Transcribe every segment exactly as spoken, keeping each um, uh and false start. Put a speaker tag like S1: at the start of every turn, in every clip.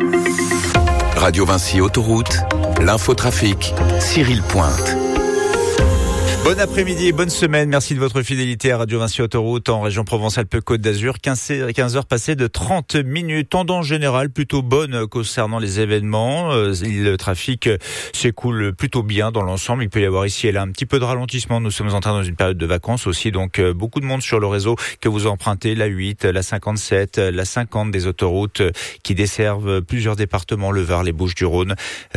S1: Radio Vinci Autoroute, l'infotrafic, Cyril Pointe.
S2: Bon après-midi et bonne semaine. Merci de votre fidélité à Radio Vinci Autoroute en région Provence-Alpes-Côte d'Azur. quinze heures passées de trente minutes. Tendance générale plutôt bonne concernant les événements. Le trafic s'écoule plutôt bien dans l'ensemble. Il peut y avoir ici et là un petit peu de ralentissement. Nous sommes entrés dans une période de vacances aussi. Donc beaucoup de monde sur le réseau que vous empruntez. La huit, la cinquante-sept, la cinquante des autoroutes qui desservent plusieurs départements. Le Var, les Bouches-du-Rhône,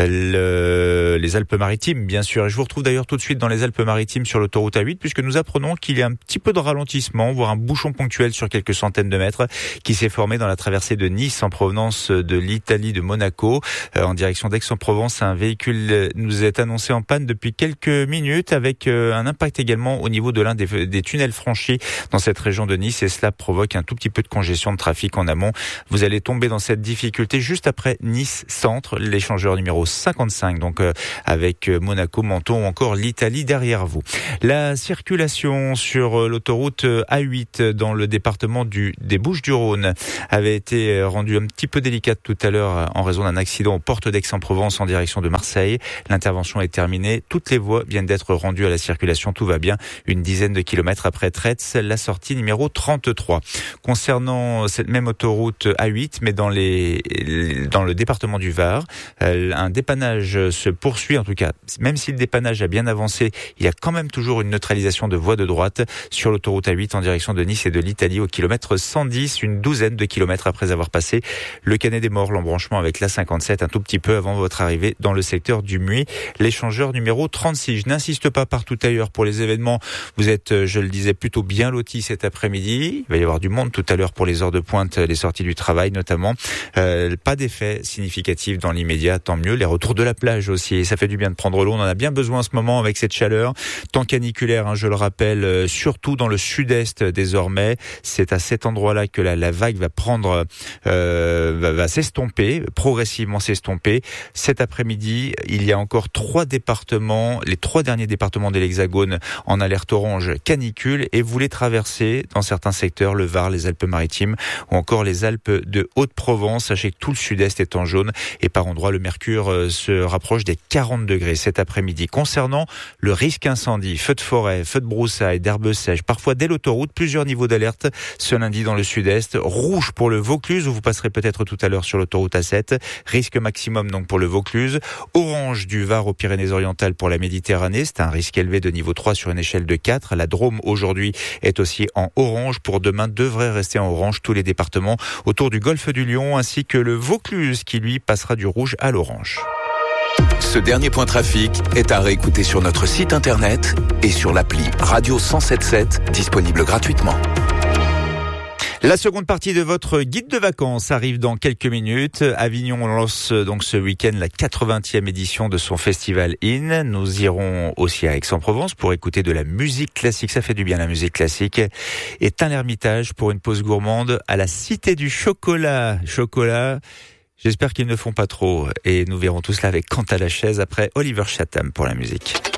S2: le, les Alpes-Maritimes bien sûr. Et je vous retrouve d'ailleurs tout de suite dans les Alpes-Maritimes sur l'autoroute A huit puisque nous apprenons qu'il y a un petit peu de ralentissement, voire un bouchon ponctuel sur quelques centaines de mètres qui s'est formé dans la traversée de Nice en provenance de l'Italie de Monaco euh, en direction d'Aix-en-Provence. Un véhicule nous est annoncé en panne depuis quelques minutes avec euh, un impact également au niveau de l'un des, des tunnels franchis dans cette région de Nice et cela provoque un tout petit peu de congestion de trafic en amont. Vous allez tomber dans cette difficulté juste après Nice Centre, l'échangeur numéro cinquante-cinq donc euh, avec Monaco, Menton ou encore l'Italie derrière vous. La circulation sur l'autoroute A huit dans le département du, des Bouches-du-Rhône avait été rendue un petit peu délicate tout à l'heure en raison d'un accident aux portes d'Aix-en-Provence en direction de Marseille. L'intervention est terminée. Toutes les voies viennent d'être rendues à la circulation. Tout va bien. Une dizaine de kilomètres après Tretz, la sortie numéro trente-trois. Concernant cette même autoroute A huit, mais dans, les, dans le département du Var, un dépannage se poursuit. En tout cas, même si le dépannage a bien avancé, il y a quand même toujours une neutralisation de voie de droite sur l'autoroute A huit en direction de Nice et de l'Italie au kilomètre cent dix, une douzaine de kilomètres après avoir passé le Canet des Morts, l'embranchement avec l'A cinquante-sept un tout petit peu avant votre arrivée dans le secteur du Muy, l'échangeur numéro trente-six. Je n'insiste pas partout ailleurs pour les événements. Vous êtes, je le disais, plutôt bien lotis cet après-midi. Il va y avoir du monde tout à l'heure pour les heures de pointe, les sorties du travail notamment. Euh, pas d'effet significatif dans l'immédiat, tant mieux. Les retours de la plage aussi, et ça fait du bien de prendre l'eau. On en a bien besoin en ce moment avec cette chaleur. Temps caniculaire, hein, je le rappelle, euh, surtout dans le sud-est désormais. C'est à cet endroit-là que la, la vague va prendre, euh, va, va s'estomper, progressivement s'estomper. Cet après-midi, il y a encore trois départements, les trois derniers départements de l'Hexagone en alerte orange canicule et vous les traversez dans certains secteurs, le Var, les Alpes-Maritimes ou encore les Alpes de Haute-Provence. Sachez que tout le sud-est est en jaune et par endroits, le mercure euh, se rapproche des quarante degrés cet après-midi. Concernant le risque incendie, feux de forêt, feux de broussailles, d'herbes sèches, parfois dès l'autoroute, plusieurs niveaux d'alerte ce lundi dans le sud-est. Rouge pour le Vaucluse, où vous passerez peut-être tout à l'heure sur l'autoroute A sept. Risque maximum donc pour le Vaucluse. Orange du Var aux Pyrénées-Orientales pour la Méditerranée. C'est un risque élevé de niveau trois sur une échelle de quatre. La Drôme aujourd'hui est aussi en orange. Pour demain, devrait rester en orange tous les départements autour du golfe du Lion, ainsi que le Vaucluse qui lui passera du rouge à l'orange.
S1: Ce dernier point trafic est à réécouter sur notre site internet et sur l'appli Radio cent soixante-dix-sept, disponible gratuitement.
S2: La seconde partie de votre guide de vacances arrive dans quelques minutes. Avignon lance donc ce week-end la quatre-vingtième édition de son festival In. Nous irons aussi à Aix-en-Provence pour écouter de la musique classique. Ça fait du bien la musique classique. Et Tain-l'Hermitage pour une pause gourmande à la Cité du Chocolat. Chocolat. J'espère qu'ils ne font pas trop. Et nous verrons tout cela avec Quant à la chaise après Oliver Chatham pour la musique.